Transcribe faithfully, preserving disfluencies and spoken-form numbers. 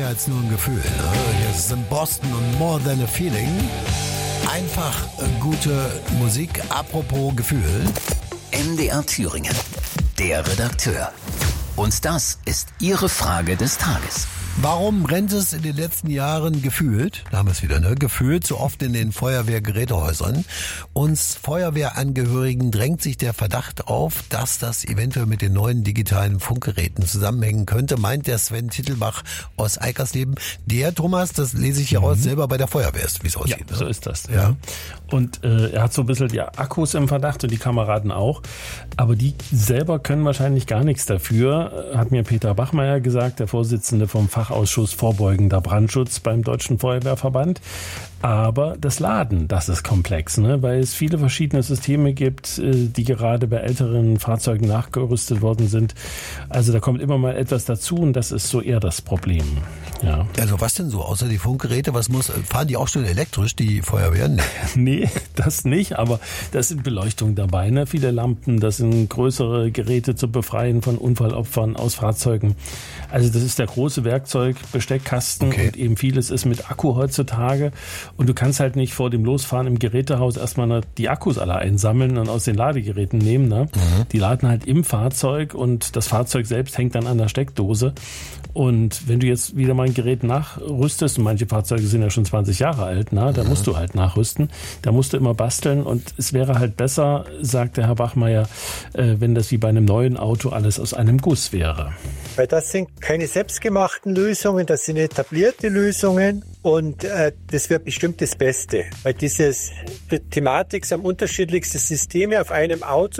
mehr als nur ein Gefühl. Ne? Hier ist es in Boston und More Than a Feeling. Einfach gute Musik. Apropos Gefühl. M D R Thüringen, der Redakteur. Und das ist Ihre Frage des Tages. Warum brennt es in den letzten Jahren gefühlt, da haben wir es wieder, ne, gefühlt so oft in den Feuerwehrgerätehäusern? Uns Feuerwehrangehörigen drängt sich der Verdacht auf, dass das eventuell mit den neuen digitalen Funkgeräten zusammenhängen könnte, meint der Sven Tittelbach aus Eickersleben. Der, Thomas, das lese ich hier raus, mhm. selber bei der Feuerwehr ist, wie es aussieht. Ja, ne? so ist das. Ja. Ja. Und äh, er hat so ein bisschen die Akkus im Verdacht und die Kameraden auch. Aber die selber können wahrscheinlich gar nichts dafür, hat mir Peter Bachmeier gesagt, der Vorsitzende vom Fachausschuss Vorbeugender Brandschutz beim Deutschen Feuerwehrverband. Aber das Laden, das ist komplex, ne? Weil es viele verschiedene Systeme gibt, die gerade bei älteren Fahrzeugen nachgerüstet worden sind. Also da kommt immer mal etwas dazu und das ist so eher das Problem. Ja. Also was denn so, außer die Funkgeräte, was muss, fahren die auch schon elektrisch, die Feuerwehren? Nee, das nicht, aber das sind Beleuchtungen dabei, ne? Viele Lampen, das sind größere Geräte zu befreien von Unfallopfern aus Fahrzeugen. Also das ist der große Werkzeug-Besteckkasten okay. Und eben vieles ist mit Akku heutzutage. Und du kannst halt nicht vor dem Losfahren im Gerätehaus erstmal die Akkus alle einsammeln und aus den Ladegeräten nehmen. Ne? Mhm. Die laden halt im Fahrzeug und das Fahrzeug selbst hängt dann an der Steckdose. Und wenn du jetzt wieder mal ein Gerät nachrüstest, und manche Fahrzeuge sind ja schon zwanzig Jahre alt, ne, da mhm. musst du halt nachrüsten, da musst du immer basteln und es wäre halt besser, sagt der Herr Bachmeier, äh, wenn das wie bei einem neuen Auto alles aus einem Guss wäre. Weil das sind keine selbstgemachten Lösungen, das sind etablierte Lösungen und äh, das wird bestimmt das Beste. Weil dieses die Thematik sind unterschiedlichste Systeme auf einem Auto